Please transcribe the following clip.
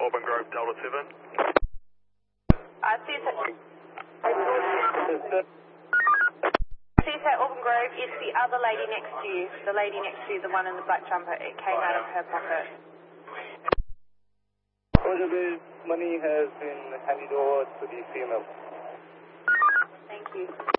Auburn Grove, Delta 7. CSAT Auburn Grove is the other lady next to you. The lady next to you, the one in the black jumper. It came out of her pocket. Roger, the money has been handed over to the female. Thank you.